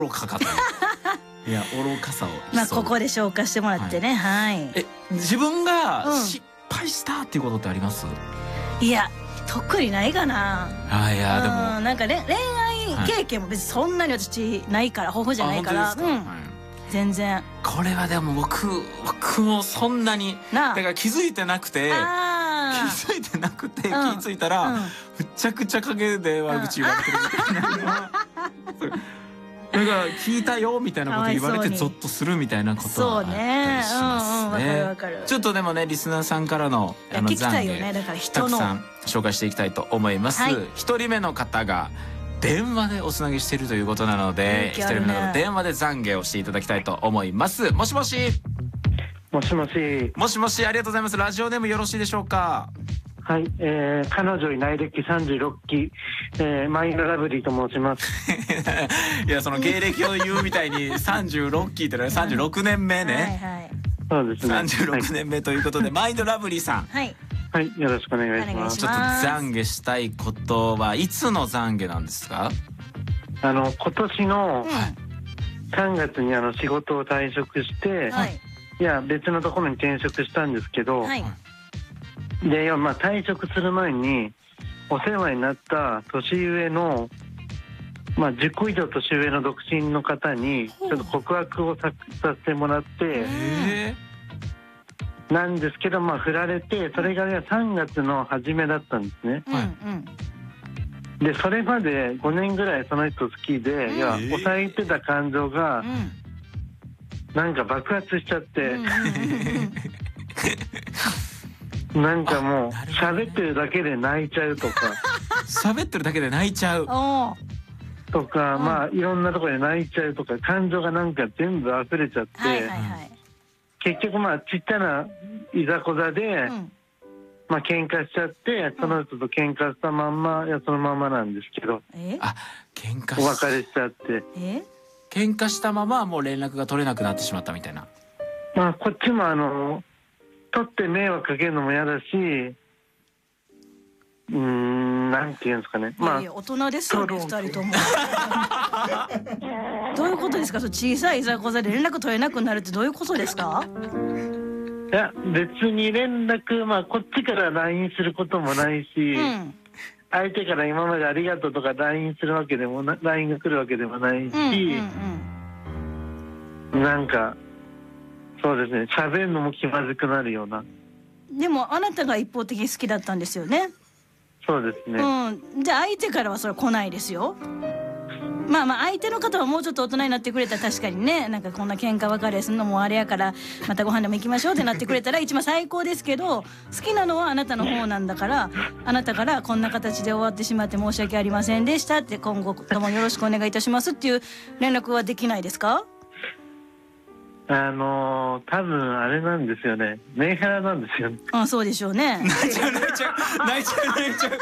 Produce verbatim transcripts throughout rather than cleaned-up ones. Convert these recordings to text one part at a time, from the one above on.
愚かかった。いや愚かさを。 まあここで消化してもらってね。はい。 え、自分が失敗したっていうことってあります？ いや特にないかな。 あ、いやでもなんか恋愛経験も別にそんなに私ないから、豊富じゃないから。全然。これはでも僕僕もそんなにだから気づいてなくて気づいてなくて気づいたらむちゃくちゃ陰で悪口言われてるみたいな。だから聞いたよみたいなこと言われてゾッとするみたいなことはあったりしますね。ちょっとでもねリスナーさんからのあの懺悔たくさん紹介していきたいと思います。一人目の方が電話でおつなぎしているということなので、一人目の電話で懺悔をしていただきたいと思います。もしもし。 もしもし。 もしもし、ありがとうございます。ラジオネームよろしいでしょうか。 はい、えー、彼女いない歴さんじゅうろっき、えー、マインドラブリーと申します。 いや、その芸歴を言うみたいにさんじゅうろっきってのはさんじゅうろくねんめね。 はいはい。そうですね。 さんじゅうろくねんめということで、マインドラブリーさん。 はい。 はい、よろしくお願いします。 ちょっと懺悔したいことはいつの懺悔なんですか？ あの今年のさんがつにあの仕事を退職して、はい、いや別のところに転職したんですけど、はい、でまあ退職する前にお世話になった年上の、まあ、じゅっこ以上年上の独身の方にちょっと告白をささせてもらって。なんですけど、まあ振られて、それがねさんがつの初めだったんですね。でそれまでごねんぐらいその人好きで、いや抑えてた感情がなんか爆発しちゃって、なんかもう喋ってるだけで泣いちゃうとか、 喋ってるだけで泣いちゃうとか、まあいろんなところで泣いちゃうとか、感情がなんか全部溢れちゃって。結局まあちっちゃないざこざで、うん、まあ喧嘩しちゃって、その人と喧嘩したまんま、いやそのままなんですけど、 あ、喧嘩お別れしちゃって、 え喧嘩したままもう連絡が取れなくなってしまったみたいな。 まあこっちもあの取って迷惑かけるのも嫌だし、うーん、なんていうんですかね、 まあ大人ですよねふたりとも。どういうことですか？小さいいざこざで連絡取れなくなるってどういうことですか？ いや別に連絡、まあこっちから ライン することもないし、うん、相手から今までありがとうとか ライン するわけでもな ライン が来るわけでもないし、なんかそうですね、喋るのも気まずくなるような。 でもあなたが一方的に好きだったんですよね。 そうですね。 うん、じゃあ相手からはそれは来ないですよ。まあまあ相手の方はもうちょっと大人になってくれたら確かにね、なんかこんな喧嘩別れするのもあれやからまたご飯でも行きましょうってなってくれたら一番最高ですけど、好きなのはあなたの方なんだから、あなたからこんな形で終わってしまって申し訳ありませんでしたって、今後ともよろしくお願いいたしますっていう連絡はできないですか？ あのー、多分あれなんですよね。メンヘラなんですよね。 あ、そうでしょうね。 泣いちゃう泣いちゃう泣いちゃう泣いちゃ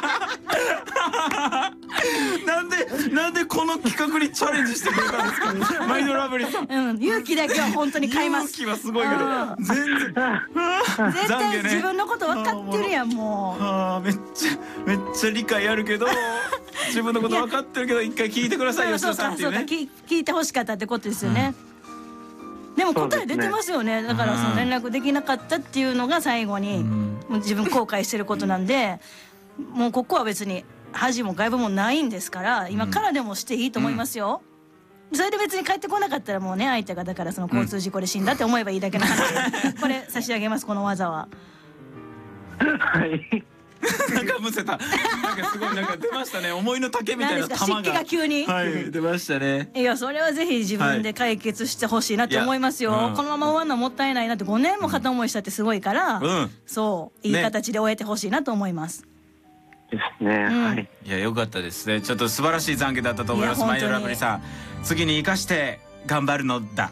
う。なんでなんでこの企画にチャレンジしてくれたんですか？マインドラブリーさん。 うん、勇気だけは本当に買います。 勇気はすごいけど、全然絶対自分のこと分かってるやんもう。 ああ、めっちゃめっちゃ理解あるけど。自分のこと分かってるけど一回聞いてください吉田さんっていうね。 そうかそうか、聞いてほしかったってことですよね。でも答え出てますよね。だからその連絡できなかったっていうのが最後にもう自分後悔してることなんで、もうここは別に恥も外部もないんですから、今からでもしていいと思いますよ。それで別に帰ってこなかったらもうね、相手がだからその交通事故で死んだって思えばいいだけの話。これ差し上げます、この技は。 はい。 なんかむせた。なんかすごいなんか出ましたね。思いの丈みたいな玉が。 湿気が急に。 はい、出ましたね。 いや、それはぜひ自分で解決してほしいなと思いますよ。このまま終わるのはもったいないなって、ごねんも片思いしたってすごいから、そういい形で終えてほしいなと思います。 ですね。はい。 いや、良かったですね。ちょっと素晴らしい懺悔だったと思います。マインドラブリーさん、次に生かして頑張るのだ。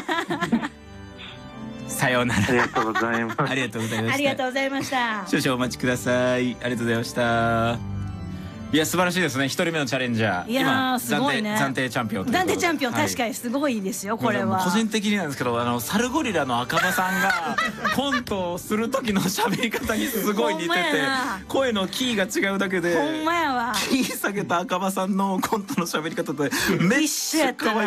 さようなら。 ありがとうございます。 ありがとうございました。 ありがとうございました。 少々お待ちください。ありがとうございました。 いや素晴らしいですね。一人目のチャレンジャー。 いやすごいね。 暫定チャンピオン。 暫定チャンピオン確かにすごいですよこれは。 個人的になんですけど、あのサルゴリラの赤羽さんがコントをする時の喋り方にすごい似てて、声のキーが違うだけで。 ほんまやわ。 キー下げた赤羽さんのコントの喋り方ってめっちゃ可愛い。